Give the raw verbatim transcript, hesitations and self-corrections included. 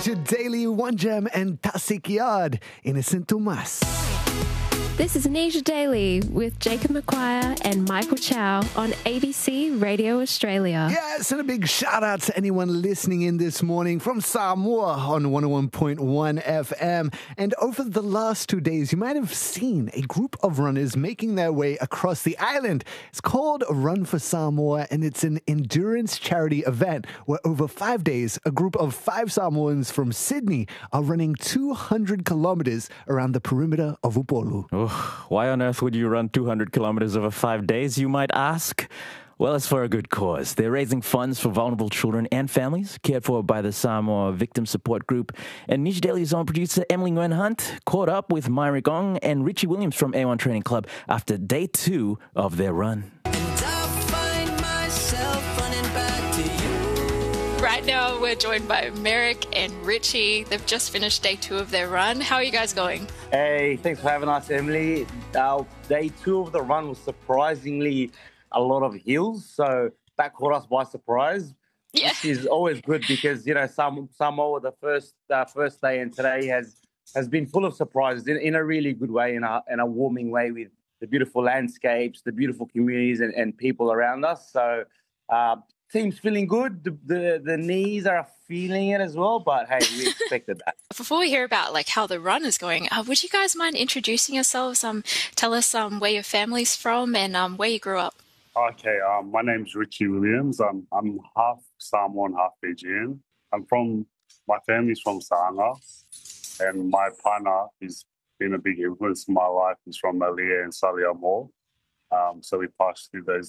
To Daily One Jam and Tasik Yard, Innocent Tomas. This is Anisha Daily with Jacob McQuire and Michael Chow on A B C Radio Australia. Yes, and a big shout out to anyone listening in this morning from Samoa on one oh one point one F M. And over the last two days, you might have seen a group of runners making their way across the island. It's called Run for Samoa, and it's an endurance charity event where over five days, a group of five Samoans from Sydney are running two hundred kilometers around the perimeter of Upolu. Oh, why on earth would you run two hundred kilometers over five days, you might ask? Well, it's for a good cause. They're raising funds for vulnerable children and families cared for by the Samoa Victim Support Group. And Niche Daily's own producer Emily Nguyen Hunt caught up with Myrick Ong and Richie Williams from A one Training Club after day two of their run. Right now, we're joined by Merrick and Richie. They've just finished day two of their run. How are you guys going? Hey, thanks for having us, Emily. Our day two of the run was surprisingly a lot of hills, so that caught us by surprise. Yeah. Which is always good because, you know, some Samoa, the first uh, first day and today has has been full of surprises in, in a really good way, in a, in a warming way with the beautiful landscapes, the beautiful communities and, and people around us. So, uh, team's feeling good. The, the the knees are feeling it as well, but hey, we expected that. Before we hear about like how the run is going, uh, would you guys mind introducing yourselves? Um, tell us um where your family's from and um where you grew up. Okay, um, my name's Richie Williams. I'm I'm half Samoan, half Fijian. I'm from my family's from Sanga, and my partner has been a big influence in my life. He's from Malia and Salia Mall. Um, so we passed through those